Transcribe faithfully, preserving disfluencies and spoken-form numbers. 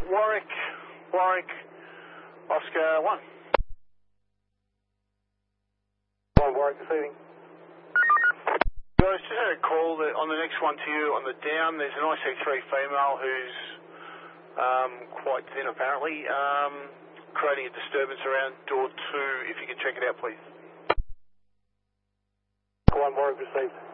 Warwick, Warwick, Oscar one. One Warwick receiving. Guys, just had a call that on the next one to you on the down, there's an I C three female who's um, quite thin apparently, um, creating a disturbance around door two. If you can check it out, please. One Warwick received.